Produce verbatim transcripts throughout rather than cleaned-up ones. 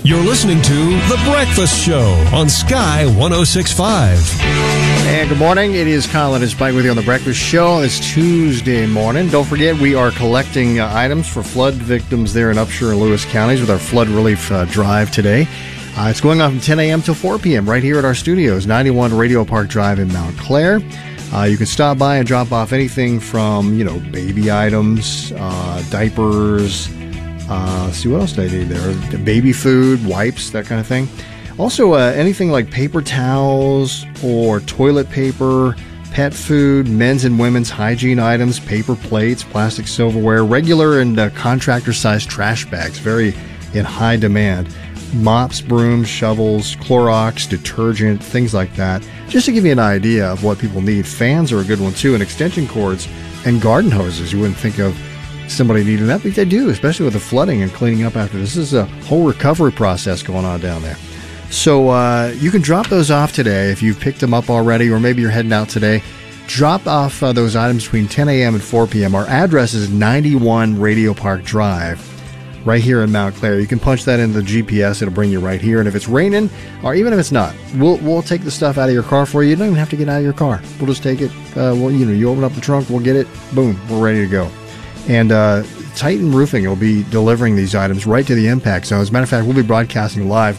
You're listening to The Breakfast Show on Sky one oh six point five. And good morning. It is Colin and Spike with you on The Breakfast Show. It's Tuesday morning. Don't forget, we are collecting uh, items for flood victims there in Upshur and Lewis counties with our flood relief uh, drive today. Uh, it's going on from ten a.m. till four p.m. right here at our studios, ninety-one Radio Park Drive in Mount Clair. Uh, you can stop by and drop off anything from, you know, baby items, uh, diapers. Uh, let's see, what else did I need there? Baby food, wipes, that kind of thing. Also, uh, anything like paper towels or toilet paper, pet food, men's and women's hygiene items, paper plates, plastic silverware, regular and uh, contractor-sized trash bags, very in high demand. Mops, brooms, shovels, Clorox, detergent, things like that. Just to give you an idea of what people need. Fans are a good one, too, and extension cords and garden hoses. You wouldn't think of somebody needing that, but they do, especially with the flooding and cleaning up after. This is a whole recovery process going on down there. So uh, you can drop those off today if you've picked them up already, or maybe you're heading out today. Drop off uh, those items between ten a.m. and four p.m. Our address is ninety-one Radio Park Drive, right here in Mount Clair. You can punch that into the G P S. It'll bring you right here. And if it's raining, or even if it's not, we'll we'll take the stuff out of your car for you. You don't even have to get out of your car. We'll just take it. Uh, well, you know, you open up the trunk, we'll get it. Boom, we're ready to go. And uh, Titan Roofing will be delivering these items right to the impact zone. As a matter of fact, we'll be broadcasting live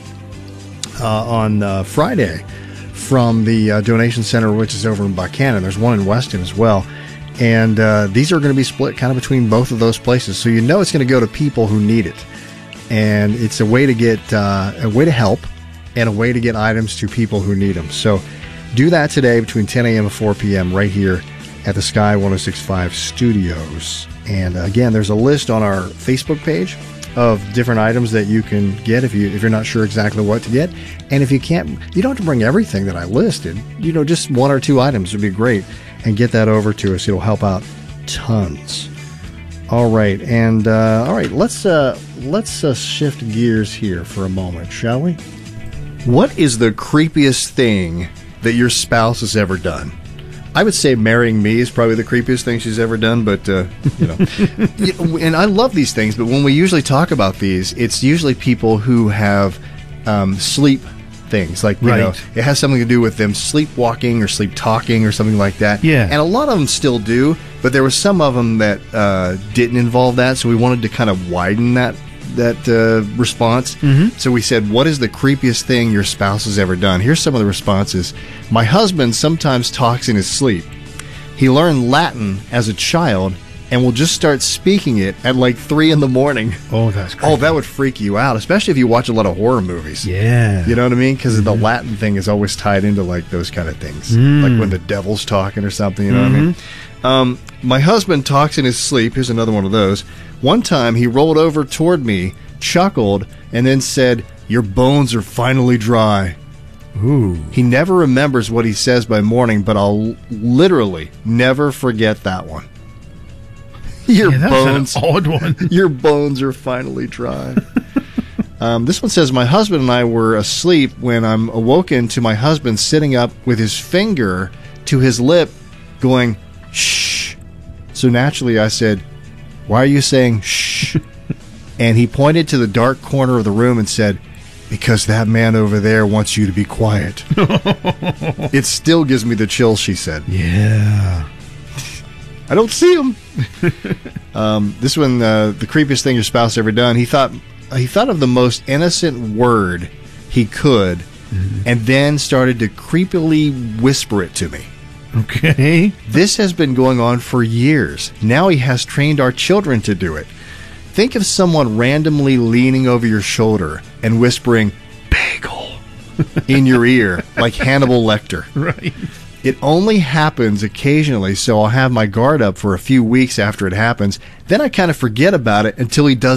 uh, on uh, Friday from the uh, donation center, which is over in Buchanan. There's one in Weston as well. And uh, these are going to be split kind of between both of those places. So you know it's going to go to people who need it. And it's a way to get, uh, a way to help and a way to get items to people who need them. So do that today between ten a.m. and four p.m. right here at the Sky one oh six point five studios. And uh, again, there's a list on our Facebook page of different items that you can get if you if you're not sure exactly what to get. And if you can't, you don't have to bring everything that I listed. You know, just one or two items would be great. And get that over to us. It'll help out tons. All right, and uh, all right, let's uh, let's uh, shift gears here for a moment, shall we? What is the creepiest thing that your spouse has ever done? I would say marrying me is probably the creepiest thing she's ever done, but, uh, you know. And I love these things, but when we usually talk about these, it's usually people who have um, sleep things. Like, you right. know, it has something to do with them sleepwalking or sleep talking or something like that. Yeah. And a lot of them still do, but there were some of them that uh, didn't involve that, so we wanted to kind of widen that that uh, response. Mm-hmm. So we said, what is the creepiest thing your spouse has ever done? Here's some of the responses. My husband sometimes talks in his sleep. He learned Latin as a child and will just start speaking it at like three in the morning. Oh, that's creepy. Oh, that would freak you out, especially if you watch a lot of horror movies. Yeah. You know what I mean? Because mm-hmm. the Latin thing is always tied into like those kind of things. Mm. Like when the devil's talking or something, you know mm-hmm. what I mean? Um, my husband talks in his sleep. Here's another one of those. One time he rolled over toward me, chuckled, and then said, "Your bones are finally dry." Ooh. He never remembers what he says by morning, but I'll literally never forget that one. Your yeah, that's bones, an odd one. Your bones are finally dry. um, this one says, my husband and I were asleep when I'm awoken to my husband sitting up with his finger to his lip going, shh. So naturally I said, why are you saying shh? And he pointed to the dark corner of the room and said, because that man over there wants you to be quiet. It still gives me the chills, she said. Yeah. I don't see him. um, this one, uh, the creepiest thing your spouse ever done. He thought he thought of the most innocent word he could, mm-hmm. and then started to creepily whisper it to me. Okay. This has been going on for years. Now he has trained our children to do it. Think of someone randomly leaning over your shoulder and whispering "bagel" in your ear, like Hannibal Lecter. Right. It only happens occasionally, so I'll have my guard up for a few weeks after it happens. Then I kind of forget about it until he does